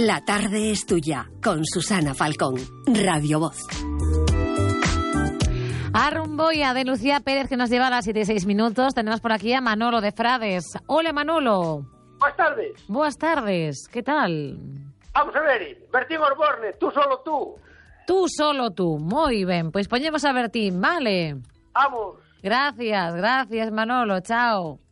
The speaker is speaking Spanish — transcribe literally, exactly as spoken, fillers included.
La tarde es tuya, con Susana Falcón, Radio Voz. A rumbo y a de Lucía Pérez, que nos lleva a las siete y seis minutos. Tenemos por aquí a Manolo de Frades. Hola, Manolo. Buenas tardes. Buenas tardes. ¿Qué tal? Vamos a ver, Bertín Osborne, tú solo tú. Tú solo tú. Muy bien, pues ponemos a Bertín, vale. Vamos. Gracias, gracias, Manolo. Chao.